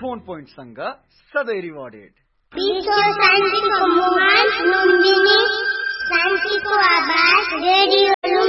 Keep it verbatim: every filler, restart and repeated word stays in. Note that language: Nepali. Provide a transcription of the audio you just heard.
फोन पोइन्टसँग सधैँ रिवार्डेड। विश्व शान्तिको मुहान लुम्बिनी, शान्तिको आवाज रेडियो